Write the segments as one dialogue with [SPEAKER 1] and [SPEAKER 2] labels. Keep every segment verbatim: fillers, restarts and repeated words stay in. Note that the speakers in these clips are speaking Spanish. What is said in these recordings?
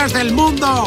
[SPEAKER 1] tonterías del mundo.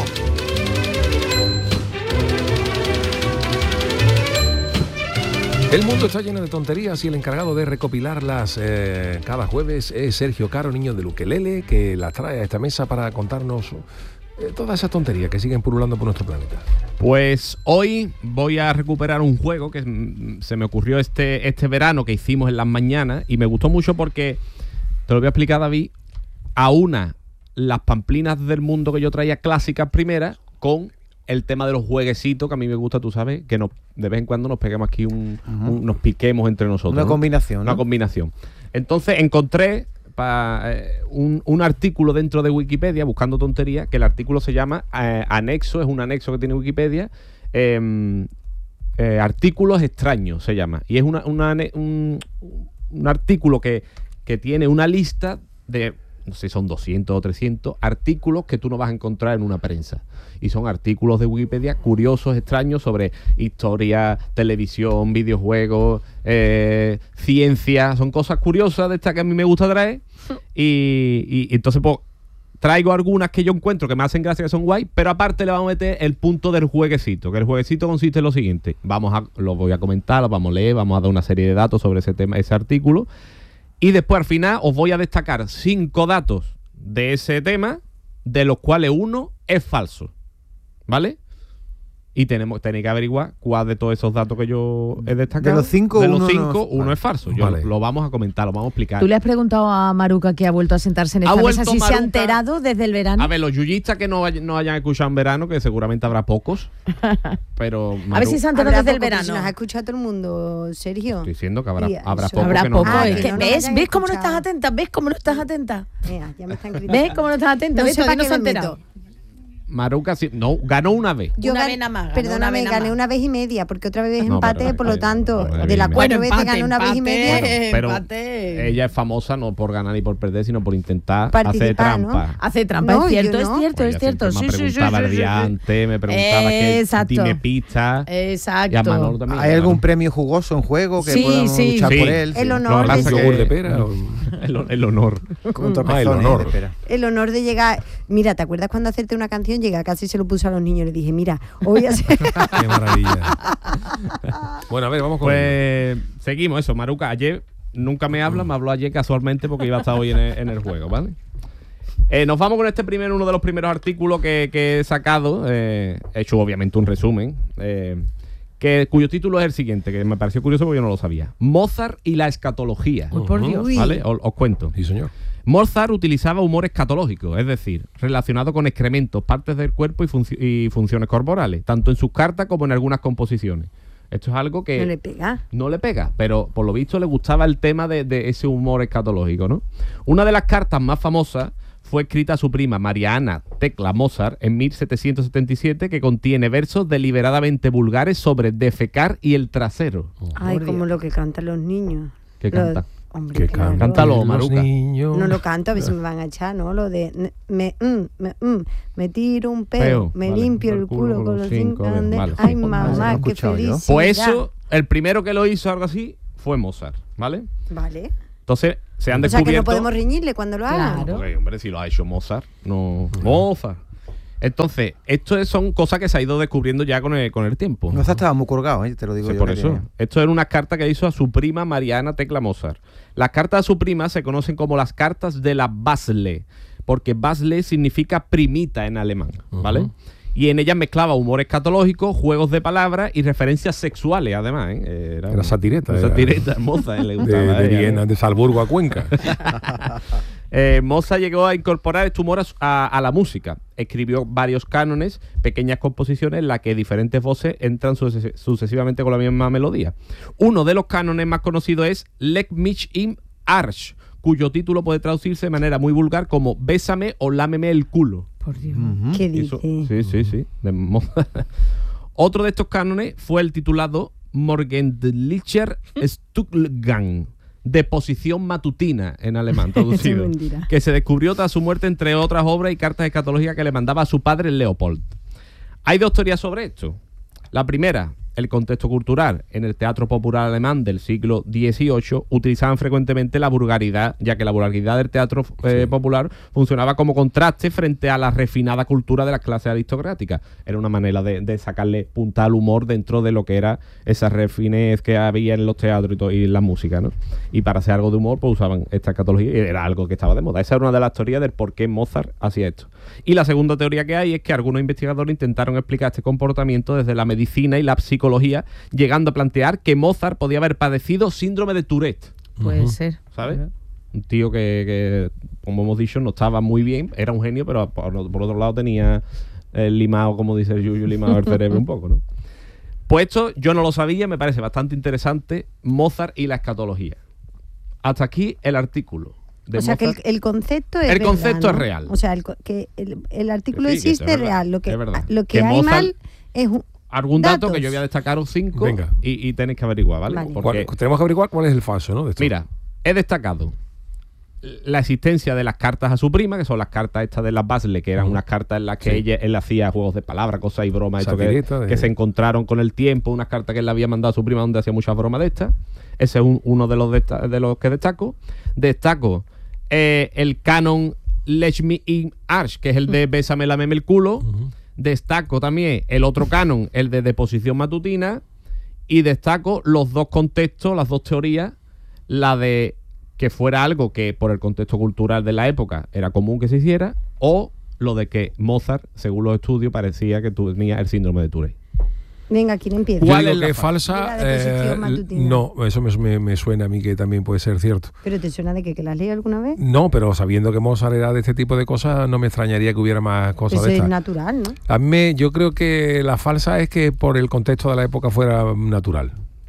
[SPEAKER 2] El mundo está lleno de tonterías y el encargado de recopilarlas eh, cada jueves es Sergio Caro, niño del ukelele, que las trae a esta mesa para contarnos eh, todas esas tonterías que siguen pululando por nuestro planeta.
[SPEAKER 3] Pues hoy voy a recuperar un juego que mm, se me ocurrió este, este verano, que hicimos en las mañanas, y me gustó mucho porque, te lo voy a explicar, David, a una las pamplinas del mundo que yo traía clásicas primeras con el tema de los jueguecitos, que a mí me gusta, tú sabes, que nos, de vez en cuando nos peguemos aquí, un, uh-huh. un, nos piquemos entre nosotros.
[SPEAKER 4] Una
[SPEAKER 3] ¿no?
[SPEAKER 4] combinación, ¿no?
[SPEAKER 3] Una combinación. Entonces encontré pa, eh, un, un artículo dentro de Wikipedia, buscando tonterías, que el artículo se llama eh, Anexo, es un anexo que tiene Wikipedia, eh, eh, Artículos extraños se llama. Y es una, una, un, un artículo que, que tiene una lista de, no sé, son doscientos o trescientos artículos que tú no vas a encontrar en una prensa. Y son artículos de Wikipedia curiosos, extraños, sobre historia, televisión, videojuegos, eh, ciencia. Son cosas curiosas de estas que a mí me gusta traer. Y, y, y entonces, pues, traigo algunas que yo encuentro que me hacen gracia, que son guay, pero aparte le vamos a meter el punto del jueguecito, que el jueguecito consiste en lo siguiente. Vamos a, lo voy a comentar, lo vamos a leer, vamos a dar una serie de datos sobre ese tema, ese artículo. Y después, al final, os voy a destacar cinco datos de ese tema, de los cuales uno es falso. ¿Vale? Y tenemos tenéis que averiguar cuál de todos esos datos que yo he destacado.
[SPEAKER 4] De los cinco,
[SPEAKER 3] de los
[SPEAKER 4] uno,
[SPEAKER 3] cinco,
[SPEAKER 4] no,
[SPEAKER 3] uno es falso. Yo
[SPEAKER 2] vale.
[SPEAKER 3] lo vamos a comentar, lo vamos a explicar.
[SPEAKER 5] ¿Tú le has preguntado a Maruca, que ha vuelto a sentarse en
[SPEAKER 3] ¿Ha
[SPEAKER 5] esta
[SPEAKER 3] vuelto
[SPEAKER 5] mesa, si
[SPEAKER 3] Maruca?
[SPEAKER 5] se ha enterado desde el verano?
[SPEAKER 3] A ver, los yuyistas que no, no hayan escuchado en verano, que seguramente habrá pocos, pero
[SPEAKER 5] A ver si se ha enterado desde el
[SPEAKER 6] poco,
[SPEAKER 5] verano.
[SPEAKER 6] Si nos ha escuchado todo el mundo, Sergio.
[SPEAKER 3] estoy diciendo que habrá,
[SPEAKER 6] Y
[SPEAKER 3] habrá
[SPEAKER 6] eso.
[SPEAKER 3] pocos
[SPEAKER 5] Habrá
[SPEAKER 3] que no.
[SPEAKER 5] poco.
[SPEAKER 6] Ah,
[SPEAKER 5] es
[SPEAKER 6] que
[SPEAKER 5] que
[SPEAKER 6] no nos
[SPEAKER 5] ¿Ves?
[SPEAKER 6] hayan
[SPEAKER 5] ¿Ves cómo no
[SPEAKER 6] escuchado.
[SPEAKER 5] estás atenta? ¿Ves cómo no estás atenta?
[SPEAKER 6] Mira, ya me están criticando.
[SPEAKER 5] ¿Ves cómo no estás atenta?
[SPEAKER 6] No
[SPEAKER 5] ¿Ves?
[SPEAKER 6] sé
[SPEAKER 5] Todavía
[SPEAKER 6] para
[SPEAKER 5] no
[SPEAKER 6] qué
[SPEAKER 5] se ha
[SPEAKER 6] me
[SPEAKER 5] enterado.
[SPEAKER 6] meto.
[SPEAKER 3] Maruca sí, no, ganó una vez.
[SPEAKER 6] Yo
[SPEAKER 5] Una
[SPEAKER 6] gan-
[SPEAKER 5] vez nada más, ganó una
[SPEAKER 6] Perdóname,
[SPEAKER 5] vez nada
[SPEAKER 6] gané
[SPEAKER 5] más.
[SPEAKER 6] una vez y media, porque otra vez es
[SPEAKER 3] No,
[SPEAKER 6] empate,
[SPEAKER 3] pero-
[SPEAKER 6] por lo
[SPEAKER 3] ay,
[SPEAKER 6] tanto,
[SPEAKER 3] no, no,
[SPEAKER 6] de las
[SPEAKER 3] no,
[SPEAKER 6] cuatro
[SPEAKER 5] Bueno,
[SPEAKER 6] veces
[SPEAKER 5] empate,
[SPEAKER 6] gané una vez y
[SPEAKER 5] empate.
[SPEAKER 6] media.
[SPEAKER 5] Eh,
[SPEAKER 3] Pero
[SPEAKER 5] empate.
[SPEAKER 3] ella es famosa no por ganar ni por perder, sino por intentar
[SPEAKER 6] Participar,
[SPEAKER 3] hacer
[SPEAKER 6] ¿no?
[SPEAKER 3] trampa.
[SPEAKER 5] Hace trampa,
[SPEAKER 6] No,
[SPEAKER 5] es
[SPEAKER 6] yo
[SPEAKER 5] cierto,
[SPEAKER 6] no.
[SPEAKER 5] es cierto,
[SPEAKER 3] Pues
[SPEAKER 5] es
[SPEAKER 3] ella
[SPEAKER 5] cierto.
[SPEAKER 3] siempre
[SPEAKER 5] Sí,
[SPEAKER 3] me
[SPEAKER 5] sí, sí,
[SPEAKER 3] preguntaba
[SPEAKER 5] sí,
[SPEAKER 3] el
[SPEAKER 5] sí,
[SPEAKER 3] día
[SPEAKER 5] sí.
[SPEAKER 3] antes, me preguntaba que
[SPEAKER 5] Exacto.
[SPEAKER 3] dime pistas.
[SPEAKER 5] Exacto.
[SPEAKER 3] Y a Manolo también.
[SPEAKER 4] ¿Hay algún premio jugoso en juego que
[SPEAKER 5] Sí,
[SPEAKER 4] podamos
[SPEAKER 5] sí.
[SPEAKER 4] luchar
[SPEAKER 3] Sí.
[SPEAKER 4] por él?
[SPEAKER 6] El
[SPEAKER 4] Sí.
[SPEAKER 6] honor
[SPEAKER 3] Lo que
[SPEAKER 6] de
[SPEAKER 3] pasa
[SPEAKER 2] ¿Un
[SPEAKER 3] que-
[SPEAKER 2] yogur de pera? o-
[SPEAKER 3] el, el honor.
[SPEAKER 4] Con
[SPEAKER 2] Ah, el
[SPEAKER 4] tropezones
[SPEAKER 2] honor.
[SPEAKER 4] de pera.
[SPEAKER 6] El honor de llegar. Mira, ¿te acuerdas cuando hacerte una canción? Llega, casi se lo puse a los niños. Le dije, mira, hoy voy a hacer.
[SPEAKER 2] Qué maravilla. Bueno, a ver, vamos con
[SPEAKER 3] Pues seguimos eso, Maruca. Ayer nunca me habla, me habló ayer casualmente porque iba a estar hoy en el, en el juego, ¿vale? Eh, nos vamos con este primero, uno de los primeros artículos que, que he sacado. Eh, he hecho obviamente un resumen. Eh, que, cuyo título es el siguiente, que me pareció curioso porque yo no lo sabía. Mozart y la escatología.
[SPEAKER 5] Uy, por Dios.
[SPEAKER 3] ¿Vale? Os, os cuento.
[SPEAKER 2] Sí, señor.
[SPEAKER 3] Mozart utilizaba humor escatológico, es decir, relacionado con excrementos, partes del cuerpo y, funci- y funciones corporales, tanto en sus cartas como en algunas composiciones. Esto es algo que
[SPEAKER 6] No le pega.
[SPEAKER 3] no le pega, pero por lo visto le gustaba el tema de, de ese humor escatológico, ¿no? Una de las cartas más famosas fue escrita a su prima María Ana Tecla Mozart en mil setecientos setenta y siete, que contiene versos deliberadamente vulgares sobre defecar y el trasero.
[SPEAKER 6] Ay,
[SPEAKER 5] Por
[SPEAKER 6] como
[SPEAKER 5] Dios.
[SPEAKER 6] lo que cantan los niños.
[SPEAKER 3] ¿Qué
[SPEAKER 6] Los-
[SPEAKER 3] canta?
[SPEAKER 6] Hombre,
[SPEAKER 2] Que
[SPEAKER 6] claro.
[SPEAKER 2] cantan
[SPEAKER 3] Cántalo,
[SPEAKER 2] los
[SPEAKER 3] Maruca.
[SPEAKER 2] niños.
[SPEAKER 6] No lo canto, a ver si me van a echar, ¿no? Lo de n- me, mm, me, mm, me tiro un peo,
[SPEAKER 3] Peo,
[SPEAKER 6] me
[SPEAKER 3] vale.
[SPEAKER 6] limpio el culo con los cinco
[SPEAKER 3] dedos,
[SPEAKER 6] dedos.
[SPEAKER 3] vale.
[SPEAKER 6] Ay,
[SPEAKER 3] Sí,
[SPEAKER 6] mamá,
[SPEAKER 4] lo he
[SPEAKER 6] qué
[SPEAKER 4] escuchado yo.
[SPEAKER 6] feliz.
[SPEAKER 3] Pues eso, el primero que lo hizo algo así fue Mozart, ¿vale?
[SPEAKER 6] Vale.
[SPEAKER 3] Entonces se han
[SPEAKER 6] O sea que no
[SPEAKER 3] descubierto...
[SPEAKER 6] podemos reñirle cuando lo haga.
[SPEAKER 5] Claro.
[SPEAKER 3] Porque, hombre, si lo ha hecho Mozart, no... Mozart. Entonces, esto es- son cosas que se ha ido descubriendo ya con el, con el tiempo.
[SPEAKER 4] No estaba muy colgado, ¿eh? Te lo digo
[SPEAKER 3] Sí,
[SPEAKER 4] yo.
[SPEAKER 3] por
[SPEAKER 4] que
[SPEAKER 3] eso.
[SPEAKER 4] tenía.
[SPEAKER 3] Esto era unas cartas que hizo a su prima Mariana Tecla Mozart. Las cartas a su prima se conocen como las cartas de la Basle, porque Basle significa primita en alemán, ¿vale?
[SPEAKER 2] Ujú.
[SPEAKER 3] Y en ellas mezclaba humor escatológico, juegos de palabras y referencias sexuales, además. ¿eh? Era,
[SPEAKER 2] Era satireta,
[SPEAKER 3] Una
[SPEAKER 2] era-
[SPEAKER 3] satireta, Mozart, le
[SPEAKER 2] De,
[SPEAKER 3] gustaba
[SPEAKER 2] de
[SPEAKER 3] a ella, ¿no?
[SPEAKER 2] Viena, de Salzburgo a Cuenca.
[SPEAKER 3] Eh, Mozart llegó a incorporar este humor a, su- a- a la música. Escribió varios cánones, pequeñas composiciones en las que diferentes voces entran suces- sucesivamente con la misma melodía. Uno de los cánones más conocidos es Leck mich im Arsch, cuyo título puede traducirse de manera muy vulgar como Bésame o lámeme el culo.
[SPEAKER 5] Por Dios.
[SPEAKER 6] ¿Qué
[SPEAKER 3] Eso-
[SPEAKER 6] dice?
[SPEAKER 3] sí, sí, sí. de Mozart. Otro de estos cánones fue el titulado Morgendlicher Stuhlgang, de posición matutina en alemán traducido,
[SPEAKER 5] Es mentira.
[SPEAKER 3] que se descubrió tras su muerte, entre otras obras y cartas escatológicas que le mandaba a su padre Leopold. Hay dos teorías sobre esto. La primera el contexto cultural. En el teatro popular alemán del siglo dieciocho utilizaban frecuentemente la vulgaridad, ya que la vulgaridad del teatro eh,
[SPEAKER 2] Sí.
[SPEAKER 3] popular funcionaba como contraste frente a la refinada cultura de las clases aristocráticas. Era una manera de, de sacarle punta al humor dentro de lo que era esa refinez que había en los teatros y, todo, y la música, ¿no? Y para hacer algo de humor, pues usaban esta escatología y era algo que estaba de moda. Esa era una de las teorías del por qué Mozart hacía esto. Y la segunda teoría que hay es que algunos investigadores intentaron explicar este comportamiento desde la medicina y la psicología, llegando a plantear que Mozart podía haber padecido síndrome de Tourette,
[SPEAKER 5] Puede
[SPEAKER 2] Ujú.
[SPEAKER 5] ser.
[SPEAKER 3] ¿sabes? Un tío que, que, como hemos dicho, no estaba muy bien, era un genio, pero por, por otro lado tenía el limado, como dice el Yuyu, limado el cerebro un poco, ¿no? Pues esto yo no lo sabía, me parece bastante interesante, Mozart y la escatología. Hasta aquí el artículo. De
[SPEAKER 6] O sea, que el,
[SPEAKER 3] Mozart.
[SPEAKER 6] el concepto es
[SPEAKER 3] El
[SPEAKER 6] verdad,
[SPEAKER 3] concepto
[SPEAKER 6] ¿no?
[SPEAKER 3] es real.
[SPEAKER 6] O sea, el, co- que el, el artículo
[SPEAKER 3] Sí, que
[SPEAKER 6] existe
[SPEAKER 3] es
[SPEAKER 6] es
[SPEAKER 3] verdad,
[SPEAKER 6] real. Lo que,
[SPEAKER 3] es verdad.
[SPEAKER 6] lo que,
[SPEAKER 3] Que
[SPEAKER 6] hay
[SPEAKER 3] Mozart-
[SPEAKER 6] mal es un,
[SPEAKER 3] Algún dato
[SPEAKER 6] datos.
[SPEAKER 3] que yo voy a destacaros cinco
[SPEAKER 2] Venga.
[SPEAKER 3] y, y tenéis que averiguar, ¿vale?
[SPEAKER 6] Vale.
[SPEAKER 3] Porque,
[SPEAKER 2] ¿Cuál- tenemos que averiguar cuál es el falso, ¿no? De esto.
[SPEAKER 3] mira, he destacado la existencia de las cartas a su prima, que son las cartas estas de las Basle, que eran
[SPEAKER 2] Ujú.
[SPEAKER 3] unas cartas en las que
[SPEAKER 2] Sí.
[SPEAKER 3] ella, él hacía juegos de palabras, cosas y bromas, esto que,
[SPEAKER 2] Satireta de-
[SPEAKER 3] que se encontraron con el tiempo, unas cartas que él le había mandado a su prima donde hacía muchas bromas de estas. Ese es un- uno de los, desta- de los que destaco. Destaco eh, el canon Lech me in Arsch, que es el de Bésame, lameme el culo.
[SPEAKER 2] Ujú.
[SPEAKER 3] Destaco también el otro canon, el de deposición matutina. Y destaco los dos contextos, las dos teorías, la de que fuera algo que por el contexto cultural de la época era común que se hiciera, o lo de que Mozart, según los estudios, parecía que tenía el síndrome de Tourette.
[SPEAKER 6] Venga, ¿quién empieza?
[SPEAKER 2] Yo
[SPEAKER 3] ¿Cuál
[SPEAKER 2] digo
[SPEAKER 3] es la
[SPEAKER 2] que es falsa.
[SPEAKER 6] La deposición
[SPEAKER 2] eh,
[SPEAKER 6] matutina.
[SPEAKER 2] no, eso me, me- me suena a mí que también puede ser cierto.
[SPEAKER 6] ¿Pero te suena de que, que la has leído alguna vez?
[SPEAKER 2] No, pero sabiendo que Mozart era de este tipo de cosas, no me extrañaría que hubiera más cosas
[SPEAKER 6] Eso
[SPEAKER 2] de
[SPEAKER 6] es
[SPEAKER 2] estas.
[SPEAKER 6] natural, ¿no?
[SPEAKER 2] A mí, me- yo creo que la falsa es que por el contexto de la época fuera natural.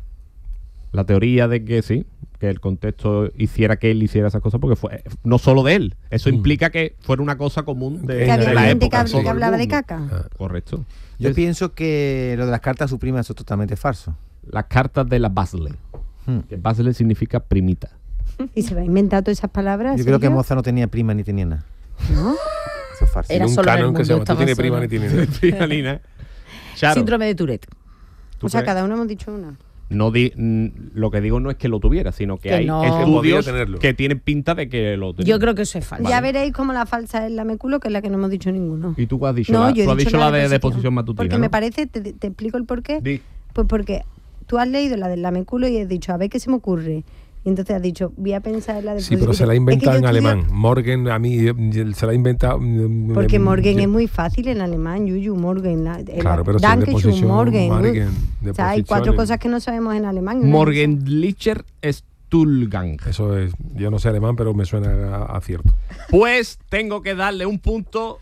[SPEAKER 3] La teoría de que sí, que el contexto hiciera que él hiciera esas cosas, porque fue no solo de él. Eso
[SPEAKER 2] Mm.
[SPEAKER 3] implica que fuera una cosa común de,
[SPEAKER 2] Que
[SPEAKER 6] Que había
[SPEAKER 3] de la
[SPEAKER 6] gente
[SPEAKER 3] época.
[SPEAKER 6] que,
[SPEAKER 3] todo
[SPEAKER 6] que
[SPEAKER 3] el
[SPEAKER 6] hablaba de
[SPEAKER 3] mundo.
[SPEAKER 6] caca.
[SPEAKER 2] Ah.
[SPEAKER 3] Correcto.
[SPEAKER 4] Yo
[SPEAKER 3] Es-
[SPEAKER 4] pienso que lo de las cartas a su prima eso es totalmente falso.
[SPEAKER 3] Las cartas de la Basle.
[SPEAKER 4] Hmm.
[SPEAKER 3] Que Basle significa primita.
[SPEAKER 6] Y se va a inventar todas esas palabras.
[SPEAKER 4] Yo creo que
[SPEAKER 6] Sergio?
[SPEAKER 4] Mozart no tenía prima ni tenía nada.
[SPEAKER 6] ¿No?
[SPEAKER 4] Eso es falso.
[SPEAKER 5] Era
[SPEAKER 2] Tiene un
[SPEAKER 5] solo en el
[SPEAKER 2] canon que
[SPEAKER 5] mundo,
[SPEAKER 2] se llama Tú
[SPEAKER 5] estaba
[SPEAKER 2] tienes prima
[SPEAKER 5] solo.
[SPEAKER 2] ni tienes nada.
[SPEAKER 3] Alina. Charo,
[SPEAKER 5] Síndrome de Tourette.
[SPEAKER 3] ¿tú
[SPEAKER 6] O sea,
[SPEAKER 3] crees?
[SPEAKER 6] cada uno hemos dicho una.
[SPEAKER 3] No di- mm, lo que digo no es que lo tuviera, sino que,
[SPEAKER 5] Que
[SPEAKER 3] hay
[SPEAKER 5] no.
[SPEAKER 2] Que podría
[SPEAKER 3] estudios
[SPEAKER 2] tenerlo.
[SPEAKER 3] que tienen pinta de que lo tenía.
[SPEAKER 5] Yo creo que eso es falso.
[SPEAKER 6] Ya veréis cómo la falsa es la meculo, que es la que no hemos dicho ninguno.
[SPEAKER 3] ¿Y tú qué has dicho?
[SPEAKER 6] No,
[SPEAKER 3] la,
[SPEAKER 6] yo he
[SPEAKER 3] tú has
[SPEAKER 6] dicho
[SPEAKER 3] dicho la de
[SPEAKER 6] deposición.
[SPEAKER 3] deposición matutina,
[SPEAKER 6] Porque
[SPEAKER 3] ¿no?
[SPEAKER 6] me parece, te, te explico el por qué.
[SPEAKER 3] Di.
[SPEAKER 6] Pues porque tú has leído la del lameculo y has dicho, a ver qué se me ocurre. Y entonces has dicho, voy a pensar en la de
[SPEAKER 2] Sí, pero se la ha
[SPEAKER 6] Es que
[SPEAKER 2] inventado
[SPEAKER 6] yo
[SPEAKER 2] en
[SPEAKER 6] estudio-
[SPEAKER 2] alemán. Morgan, a mí, eh, se la ha inventado. mm,
[SPEAKER 6] Porque
[SPEAKER 2] mm,
[SPEAKER 6] Morgen
[SPEAKER 2] yo-
[SPEAKER 6] es muy fácil en alemán, Yuyu, Morgen. La, el-
[SPEAKER 2] Claro, pero si
[SPEAKER 6] Dankeschön,
[SPEAKER 2] deposición,
[SPEAKER 6] Morgen.
[SPEAKER 2] Morgen,
[SPEAKER 6] O sea, hay cuatro
[SPEAKER 2] deposiciones.
[SPEAKER 6] cosas que no sabemos en alemán. ¿no?
[SPEAKER 3] Morgendlicher Stuhlgang.
[SPEAKER 2] Eso es, yo no sé alemán, pero me suena a, a cierto.
[SPEAKER 3] Pues tengo que darle un punto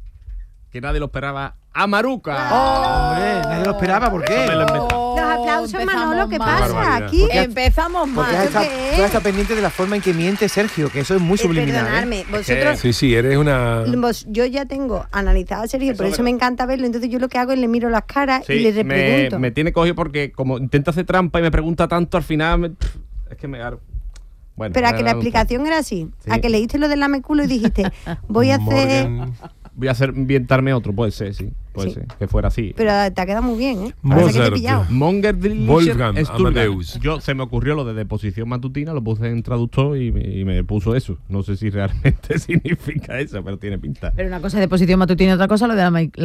[SPEAKER 3] que nadie lo esperaba a Maruca.
[SPEAKER 4] Hombre, nadie lo esperaba, ¿por qué?
[SPEAKER 3] Eso me lo he inventado.
[SPEAKER 6] Los aplausos,
[SPEAKER 5] empezamos
[SPEAKER 6] Manolo, ¿qué
[SPEAKER 5] mal.
[SPEAKER 6] pasa
[SPEAKER 2] barbaridad.
[SPEAKER 6] aquí?
[SPEAKER 4] Porque-
[SPEAKER 5] Empezamos
[SPEAKER 4] Porque
[SPEAKER 5] mal.
[SPEAKER 4] está,
[SPEAKER 6] ¿qué es?
[SPEAKER 4] tú estás pendiente de la forma en que miente Sergio, que eso es muy
[SPEAKER 6] Eh,
[SPEAKER 4] subliminal. ¿eh?
[SPEAKER 6] perdonadme, vosotros...
[SPEAKER 2] Sí, sí, eres una.
[SPEAKER 6] vos- yo ya tengo analizado a Sergio, por eso me encanta verlo. Entonces yo lo que hago es le miro las caras
[SPEAKER 3] Sí,
[SPEAKER 6] y le
[SPEAKER 3] me,
[SPEAKER 6] repregunto.
[SPEAKER 3] me tiene cogido porque como intenta hacer trampa y me pregunta tanto, al final me- pff, es que me... Bueno,
[SPEAKER 6] Pero a
[SPEAKER 3] me
[SPEAKER 6] que
[SPEAKER 3] da
[SPEAKER 6] la
[SPEAKER 3] un-
[SPEAKER 6] explicación era así.
[SPEAKER 3] Sí.
[SPEAKER 6] A que leíste lo del lameculo y dijiste, voy a hacer...
[SPEAKER 2] Morgan-
[SPEAKER 3] Voy a hacer inventarme otro, puede ser, sí. Puede
[SPEAKER 6] Sí.
[SPEAKER 3] ser, que fuera así.
[SPEAKER 6] Pero te ha quedado muy bien, ¿eh? Parece que te he
[SPEAKER 2] Mozart.
[SPEAKER 6] pillado.
[SPEAKER 3] Monger
[SPEAKER 2] Wolfgang Amadeus.
[SPEAKER 3] Yo se me ocurrió lo de deposición matutina, lo puse en traductor y, me- y me puso eso. No sé si realmente significa eso, pero tiene pinta.
[SPEAKER 5] Pero una cosa es deposición matutina y otra cosa lo de la, ma-